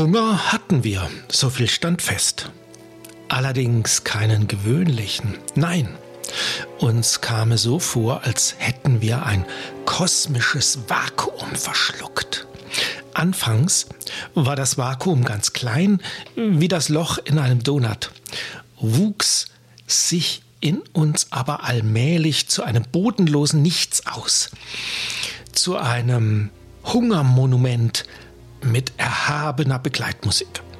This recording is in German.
Hunger hatten wir, so viel stand fest. Allerdings keinen gewöhnlichen, nein. Uns kam es so vor, als hätten wir ein kosmisches Vakuum verschluckt. Anfangs war das Vakuum ganz klein, wie das Loch in einem Donut, wuchs sich in uns aber allmählich zu einem bodenlosen Nichts aus, zu einem Hungermonument mit erhabener Begleitmusik.